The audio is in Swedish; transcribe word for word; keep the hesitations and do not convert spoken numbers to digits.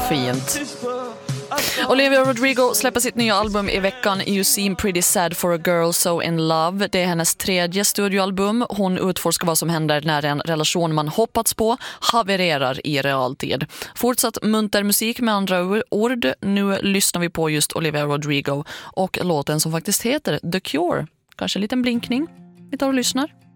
vad fint. Olivia Rodrigo släpper sitt nya album i veckan, You Seem Pretty Sad for a Girl So In Love. Det är hennes tredje studioalbum. Hon utforskar vad som händer när en relation man hoppats på havererar i realtid. Fortsatt munter musik med andra ord. Nu lyssnar vi på just Olivia Rodrigo och låten som faktiskt heter The Cure. Kanske en liten blinkning. Vi tar och lyssnar.